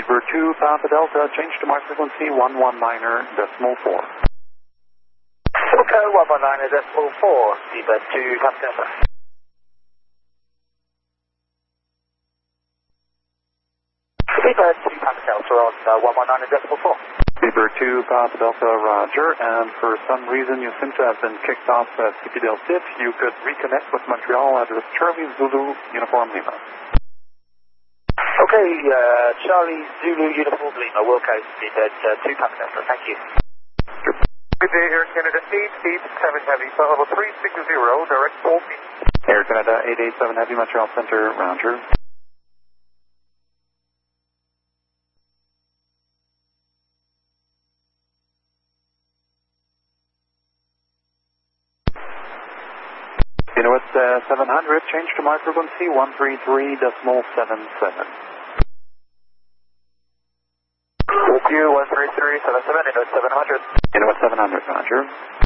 Beaver 2 Papa Delta, change to my frequency 119.4. Silco 119.4, Beaver 2 Papa Delta. Beaver 2 Papa Delta on 119.4. Beaver 2 Papa Delta, roger, and for some reason you seem to have been kicked off at CPDL 6. You could reconnect with Montreal address Charlie Zulu Uniform Lima. Okay, Charlie Zulu Uniform Lima, Wilco, Beaver 2 Papa Delta, thank you. Good day, Air Canada 887 Heavy, flight level 360, direct 14. Air Canada 887 Heavy, Montreal Center, roger. Inuit 700, change to my frequency 133.77. Thank you, 133.77, Inuit 700. Inuit 700, roger.